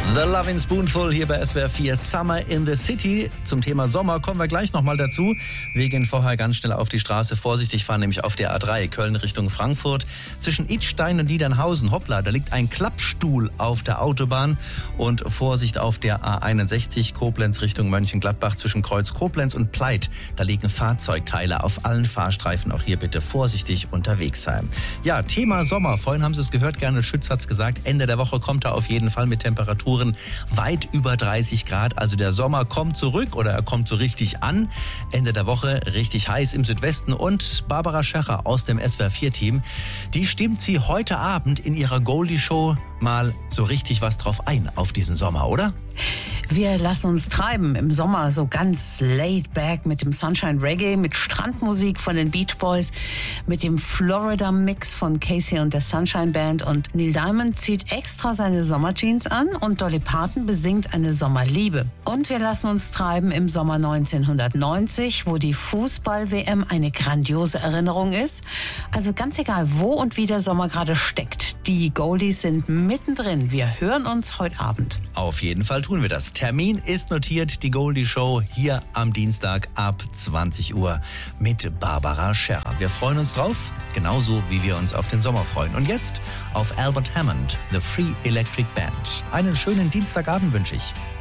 The Lovin' Spoonful hier bei SWR 4 Summer in the City. Zum Thema Sommer kommen wir gleich nochmal dazu. Wir gehen vorher ganz schnell auf die Straße. Vorsichtig fahren, nämlich auf der A3 Köln Richtung Frankfurt. Zwischen Idstein und Niedernhausen, hoppla, da liegt ein Klappstuhl auf der Autobahn. Und Vorsicht auf der A61 Koblenz Richtung Mönchengladbach zwischen Kreuz Koblenz und Pleit. Da liegen Fahrzeugteile auf allen Fahrstreifen. Auch hier bitte vorsichtig unterwegs sein. Ja, Thema Sommer. Vorhin haben Sie es gehört, Gerne Schütz hat es gesagt. Ende der Woche kommt er auf jeden Fall mit Temperaturen weit über 30 Grad. Also der Sommer kommt zurück oder er kommt so richtig an. Ende der Woche richtig heiß im Südwesten. Und Barbara Scherrer aus dem SWR 4-Team, die stimmt sie heute Abend in ihrer Goldie-Show mal so richtig was drauf ein auf diesen Sommer, oder? Wir lassen uns treiben im Sommer, so ganz laid back mit dem Sunshine Reggae, mit Strandmusik von den Beach Boys, mit dem Florida Mix von Casey und der Sunshine Band, und Neil Diamond zieht extra seine Sommerjeans an und Dolly Parton besingt eine Sommerliebe. Und wir lassen uns treiben im Sommer 1990, wo die Fußball-WM eine grandiose Erinnerung ist. Also ganz egal, wo und wie der Sommer gerade steckt. Die Goldies sind mittendrin. Wir hören uns heute Abend. Auf jeden Fall tun wir das. Termin ist notiert, die Goldie Show hier am Dienstag ab 20 Uhr mit Barbara Scherrer. Wir freuen uns drauf, genauso wie wir uns auf den Sommer freuen. Und jetzt auf Albert Hammond, The Free Electric Band. Einen schönen Dienstagabend wünsche ich.